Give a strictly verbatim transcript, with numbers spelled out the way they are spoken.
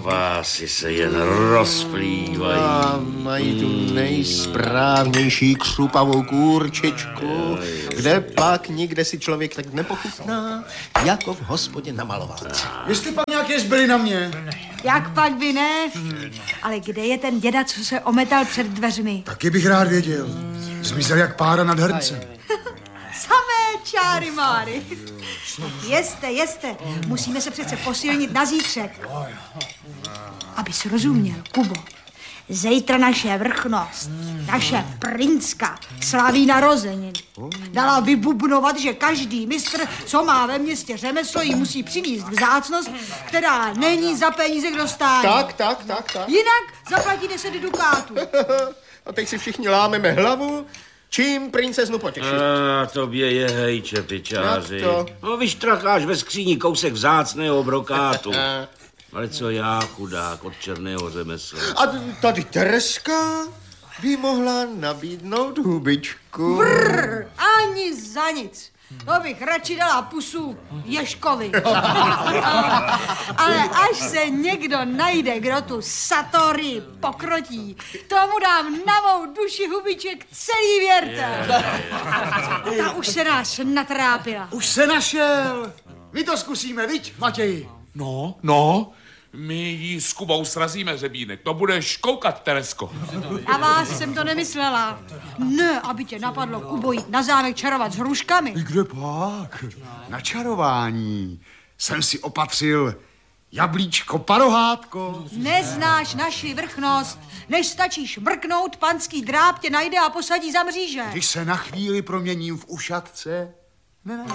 kvásy se jen rozplývají. A mají tu nejsprávnější křupavou kůrčičku, kde pak nikde si člověk tak nepochutná, jako v hospodě na Malováce. Jestli pak nějaké zbyly na mě. Jak pak by ne? Ale kde je ten děda, co se ometal před dveřmi? Taky bych rád věděl. Zmizel jak pára nad hrncem. Samé čáry máry. Jeste, jeste. Musíme se přece posilnit na zítřek. Abys rozuměl, Kubo. Zítra naše vrchnost, naše prinska, slaví narozeniny. Dala vybubnovat, že každý mistr, co má ve městě řemeslo, jí musí přinést vzácnost, která není za peníze k dostání. Tak, tak, tak, tak. Jinak zaplatí deset dukátů. A teď si všichni lámeme hlavu, čím princeznu potěšit. A tobě je hejče, pičáři. Jak to? No vyštrakáš ve skříni kousek vzácného brokátu. Ale co já, chudák, od černého řemesla. A tady Tereska by mohla nabídnout hubičku. Brr, ani za nic. To bych radši dala pusu Ježkovi. Ale až se někdo najde, kdo tu Satori pokrotí, tomu dám na mou duši hubiček celý věrtel. Ta už se nás natrápila. Už se našel. My to zkusíme, viď, Matěji? No, no, my jí s Kubou srazíme řebínek. To budeš koukat, Teresko. Na vás jsem to nemyslela. Ne, aby tě napadlo, Kubo, jít na zámek čarovat s hruškami. Kde pak? Na čarování jsem si opatřil jablíčko parohátko. Neznáš naši vrchnost. Než stačíš mrknout, panský dráb tě najde a posadí za mříže. Když se na chvíli proměním v ušatce, nenajdeš